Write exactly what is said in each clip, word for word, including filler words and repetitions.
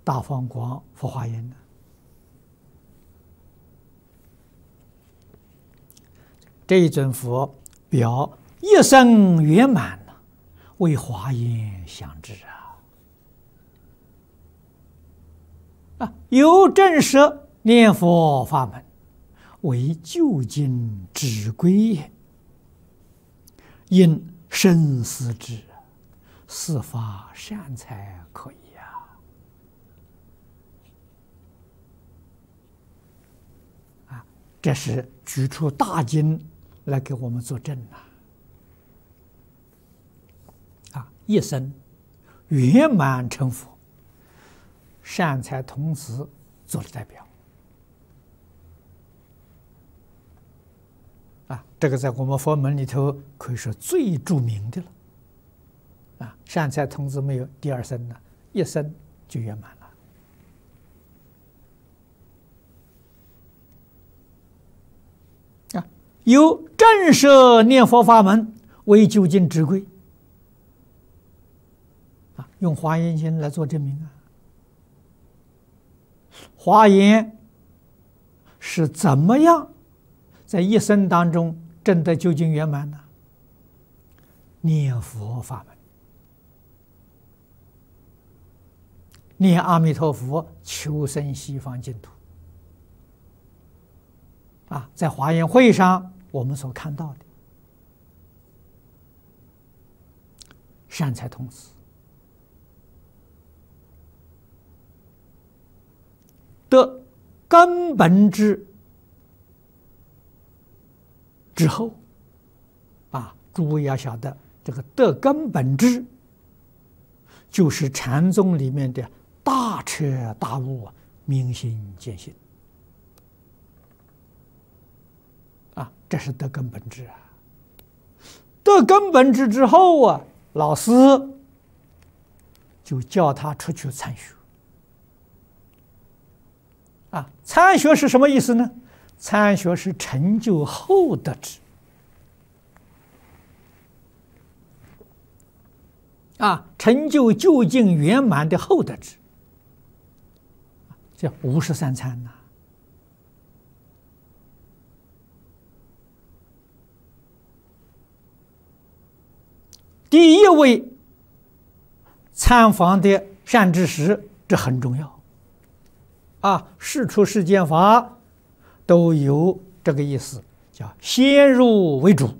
大放光佛华严的。这一尊佛表一生圆满了，为华严相知啊！啊，有正实念佛法门，为究竟之归也。因深思之，是发善财可以啊！啊，这是举出大经来给我们作证呐！啊，一生圆满成佛，善财童子做了代表。啊，这个在我们佛门里头可以说最著名的了。啊，善财童子没有第二生了，一生就圆满了。啊，有正摄念佛法门为究竟之归。啊，用华严经来做证明啊。华严是怎么样在一生当中证得究竟圆满呢？念佛法门，念阿弥陀佛，求生西方净土。啊，在华严会上我们所看到的善财童子的根本之之后，啊，诸位要晓得，这个得根本知，就是禅宗里面的大彻大悟、明心见性。啊，这是得根本知啊。得根本知之后啊，老师就叫他出去参学。啊，参学是什么意思呢？参学是成就后得知。啊，成就究竟圆满的后得知，叫五十三参呐。第一位参访的善知识，这很重要。啊，世出世间法都有这个意思，叫先入为主。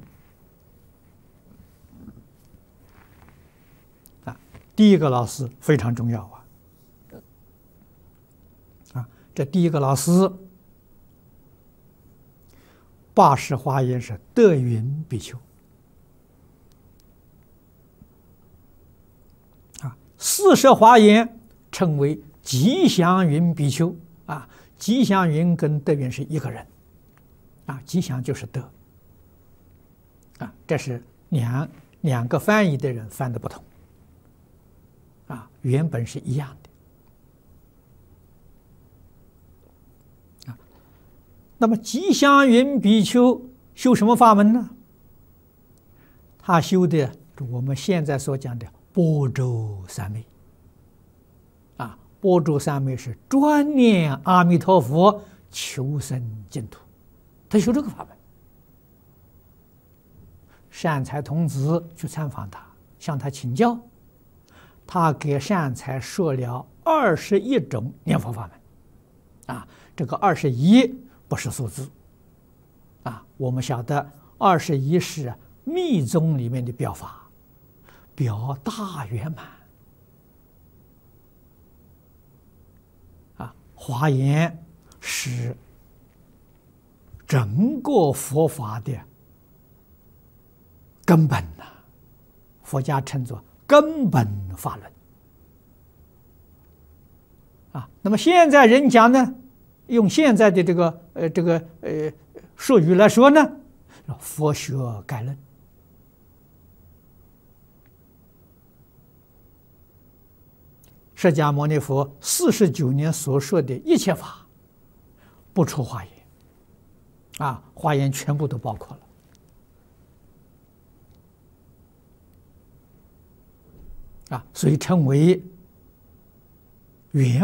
啊，第一个老师非常重要啊！啊，这第一个老师，八识华严是德云比丘。啊，四摄华严称为吉祥云比丘。啊，吉祥云跟德云是一个人。啊，吉祥就是德。啊，这是两两个翻译的人翻的不同。啊，原本是一样的。啊，那么吉祥云比丘修什么法门呢？他修的我们现在所讲的般舟三昧。啊，般舟三昧是专念阿弥陀佛，求生净土。他修这个法门。善财童子去参访他，向他请教。他给善财说了二十一种念佛法门。啊，这个二十一不是数字。啊，我们晓得二十一是密宗里面的表法，表大圆满。啊，华严是整个佛法的根本呐、啊，佛家称作根本法论。啊，那么现在人讲呢，用现在的这个呃这个呃术语来说呢，佛学概论。释迦牟尼佛四十九年所说的一切法，不出华严。啊，华严全部都包括了。啊，所以称为圆